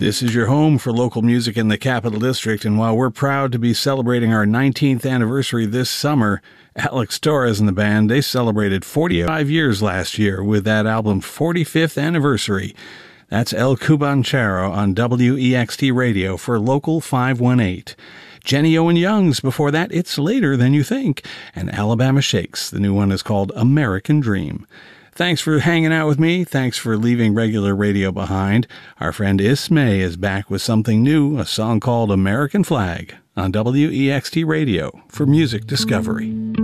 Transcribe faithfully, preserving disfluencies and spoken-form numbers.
This is your home for local music in the Capital District, and while we're proud to be celebrating our nineteenth anniversary this summer, Alex Torres and the band, they celebrated forty-five years last year with that album's forty-fifth anniversary. That's El Cubanchero on W E X T Radio for Local five one eight. Jenny Owen Young's before that, It's Later Than You Think, and Alabama Shakes. The new one is called American Dream. Thanks for hanging out with me. Thanks for leaving regular radio behind. Our friend Ismay is back with something new, a song called American Flag on W E X T Radio for Music Discovery.